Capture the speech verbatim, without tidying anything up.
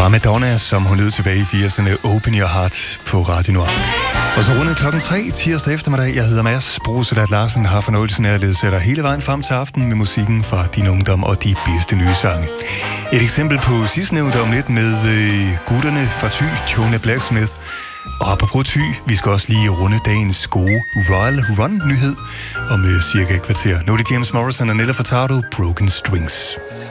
var Madonna, som hun lød tilbage i firserne, Open Your Heart på Radio Noir. Og så rundet klokken tre tirsdag eftermiddag. Jeg hedder Mads Bruselat Larsen, har fornøjelsen af at ledsætte hele vejen frem til aften med musikken fra din ungdom og de bedste nye sange. Et eksempel på sidstnævnte om lidt med øh, gutterne fra Thy, Tone Blacksmith. Og apropos Thy, vi skal også lige runde dagens gode Royal Run-nyhed om øh, cirka et kvarter. Nu er det James Morrison og Nelly Furtado, Broken Strings.